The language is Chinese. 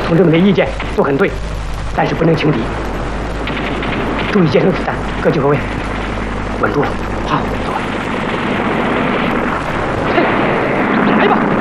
同志们的意见都很对，但是不能轻敌。注意节省子弹，各就各位，稳住了。好，走。